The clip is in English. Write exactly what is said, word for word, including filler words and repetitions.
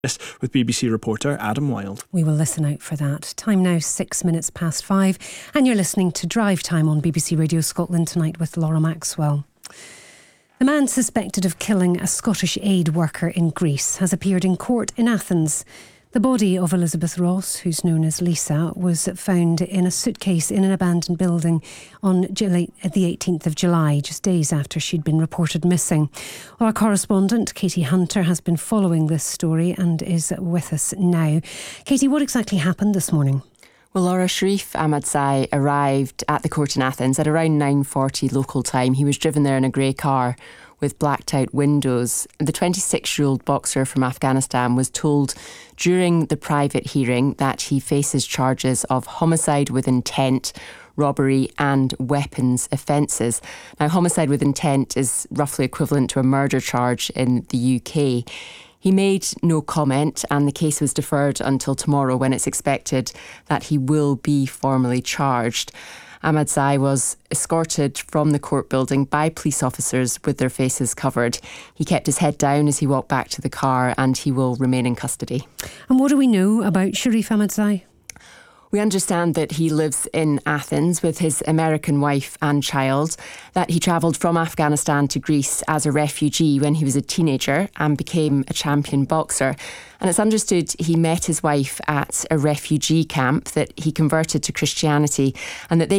with B B C reporter Adam Wilde. We will listen out for that. Time now six minutes past five, and you're listening to Drive Time on B B C Radio Scotland tonight with Laura Maxwell. The man suspected of killing a Scottish aid worker in Greece has appeared in court in Athens. The body of Elizabeth Ross, who's known as Lisa, was found in a suitcase in an abandoned building on July, the eighteenth of July, just days after she'd been reported missing. Our correspondent, Katie Hunter, has been following this story and is with us now. Katie, what exactly happened this morning? Well, Laura, Sharif Ahmadzai arrived at the court in Athens at around nine forty local time. He was driven there in a grey car with blacked out windows. The twenty-six-year-old boxer from Afghanistan was told during the private hearing that he faces charges of homicide with intent, robbery and weapons offences. Now, homicide with intent is roughly equivalent to a murder charge in the U K. He made no comment, and the case was deferred until tomorrow, when it's expected that he will be formally charged. Ahmadzai was escorted from the court building by police officers with their faces covered. He kept his head down as he walked back to the car, and he will remain in custody. And what do we know about Sharif Ahmadzai? We understand that he lives in Athens with his American wife and child, that he travelled from Afghanistan to Greece as a refugee when he was a teenager and became a champion boxer. And it's understood he met his wife at a refugee camp, that he converted to Christianity, and that they